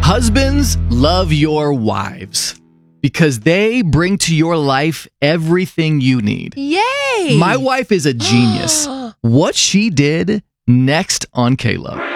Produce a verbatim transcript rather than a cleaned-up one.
Husbands, love your wives because they bring to your life everything you need. Yay! My wife is a genius. What she did next on K-Love.